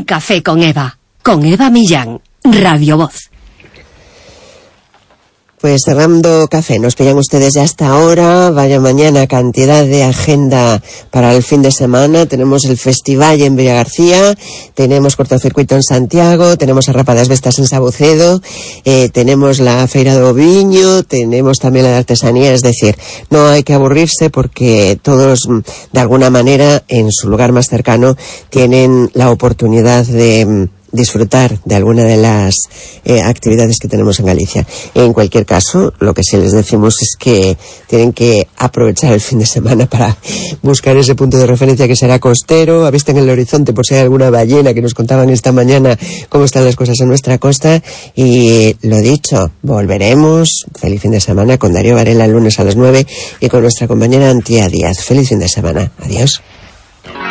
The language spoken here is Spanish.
café con Eva Millán, Radio Voz. Pues cerrando café, nos pillan ustedes ya hasta ahora. Vaya mañana cantidad de agenda para el fin de semana. Tenemos el festival en Villagarcía, tenemos cortocircuito en Santiago, tenemos a Rapa das Vestas en Sabucedo, tenemos la Feira do Viño, tenemos también la de artesanía. Es decir, no hay que aburrirse porque todos, de alguna manera, en su lugar más cercano, tienen la oportunidad de disfrutar de alguna de las actividades que tenemos en Galicia. En cualquier caso, lo que sí les decimos es que tienen que aprovechar el fin de semana para buscar ese punto de referencia que será costero, a vista en el horizonte por si hay alguna ballena, que nos contaban esta mañana cómo están las cosas en nuestra costa. Y lo dicho, volveremos. Feliz fin de semana con Darío Varela el lunes a las 9 y con nuestra compañera Antía Díaz. Feliz fin de semana. Adiós.